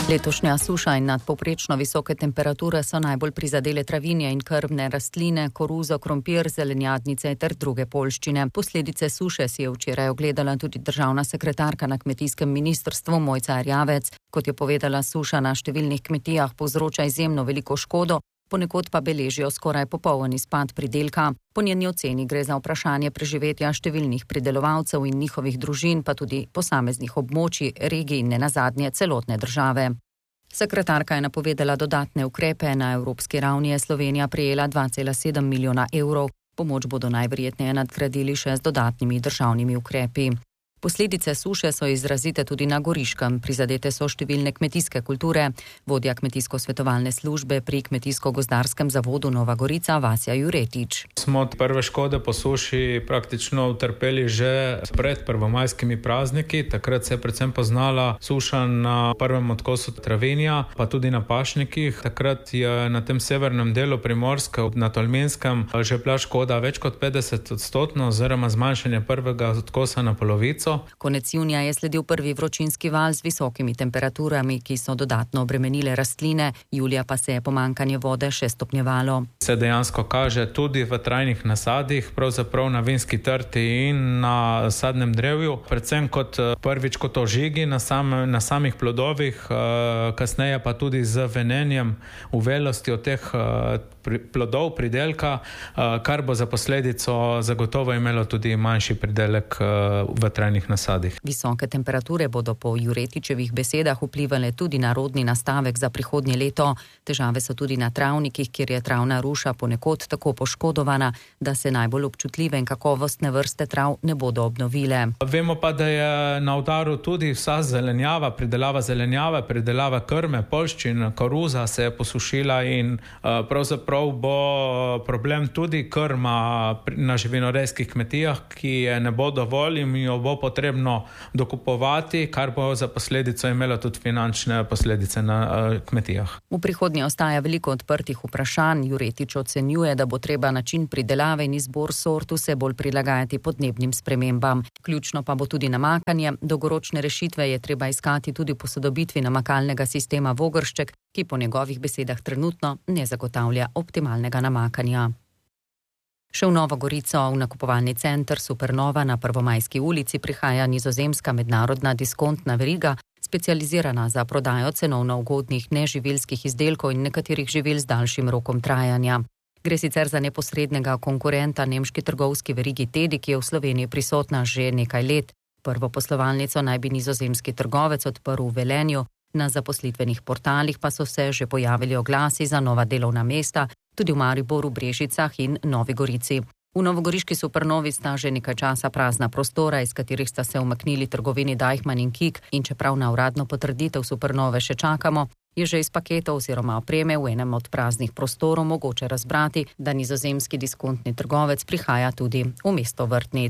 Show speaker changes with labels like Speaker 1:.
Speaker 1: Letošnja suša in nadpovprečno visoke temperature so najbolj prizadele travinje in krmne rastline, koruzo, krompir, zelenjadnice ter druge poljščine. Posledice suše si je včeraj ogledala tudi državna sekretarka na kmetijskem ministrstvu Mojca Erjavec. Kot je povedala, suša na številnih kmetijah povzroča izjemno veliko škodo, ponekod pa beležijo skoraj popoln izpad pridelka. Po njeni oceni gre za vprašanje preživetja številnih pridelovalcev in njihovih družin, pa tudi posameznih območij, regij in nenazadnje celotne države. Sekretarka je napovedala dodatne ukrepe. Na evropski ravni je Slovenija prejela 2,7 milijona evrov. Pomoč bodo najverjetneje nadgradili še z dodatnimi državnimi ukrepi. Posledice suše so izrazite tudi na Goriškem. Prizadete so številne kmetijske kulture. Vodja kmetijsko-svetovalne službe pri Kmetijsko-gozdarskem zavodu Nova Gorica Vasja Juretič.
Speaker 2: Smo od prve škode po suši praktično utrpeli že pred prvomajskimi prazniki. Takrat se je predvsem poznala suša na prvem odkosu travinja, pa tudi na pašnikih. Takrat je na tem severnem delu Primorske, na Tolminskem, že bila škoda več kot 50%, oziroma zmanjšanje prvega odkosa na polovico.
Speaker 1: Konec junija je sledil prvi vročinski val z visokimi temperaturami, ki so dodatno obremenile rastline, julija pa se je pomanjkanje vode še stopnjevalo.
Speaker 2: Se dejansko kaže tudi v trajnih nasadih, pravzaprav na vinski trti in na sadnem drevju, predvsem kot prvič kot ožigi na samih plodovih, kasneje pa tudi z venenjem, uvelostjo teh plodov, pridelka, kar bo za posledico zagotovo imelo tudi manjši pridelek v trajnih nasadih.
Speaker 1: Visoke temperature bodo po Juretičevih besedah vplivale tudi na rodni nastavek za prihodnje leto. Težave so tudi na travnikih, kjer je travna ruša ponekod tako poškodovana, da se najbolj občutljive in kakovostne vrste trav ne bodo obnovile.
Speaker 2: Vemo pa, da je na udaru tudi vsa zelenjava, pridelava krme, poljščin, koruza se je posušila in pravzaprav bo problem tudi krma na živinorejskih kmetijah, ki je ne bo dovolj in jo bo potrebno dokupovati, kar bo za posledico imelo tudi finančne posledice na kmetijah.
Speaker 1: V prihodnje ostaja veliko odprtih vprašanj. Juretič ocenjuje, da bo treba način pridelave in izbor sort vse bolj prilagajati podnebnim spremembam. Ključno pa bo tudi namakanje. Dolgoročne rešitve je treba iskati tudi v posodobitvi namakalnega sistema Vogršček, ki po njegovih besedah trenutno ne zagotavlja optimalnega namakanja. Še v Novo Gorico, v nakupovalni center Supernova na Prvomajski ulici prihaja nizozemska mednarodna diskontna veriga, specializirana za prodajo cenovno ugodnih neživilskih izdelkov in nekaterih živil z daljšim rokom trajanja. Gre sicer za neposrednega konkurenta nemški trgovski verigi Tedi, ki je v Sloveniji prisotna že nekaj let. Prvo poslovalnico naj bi nizozemski trgovec odprl v Velenju, na zaposlitvenih portalih pa so se že pojavili oglasi za nova delovna mesta, tudi v Mariboru, Brežicah in Novi Gorici. V novogoriški Supernovi sta že nekaj časa prazna prostora, iz katerih sta se umaknili trgovini Deichmann in Kik, in čeprav na uradno potrditev Supernove še čakamo, je že iz paketov oziroma opreme v enem od praznih prostorov mogoče razbrati, da nizozemski diskontni trgovec prihaja tudi v mesto Vrtnic.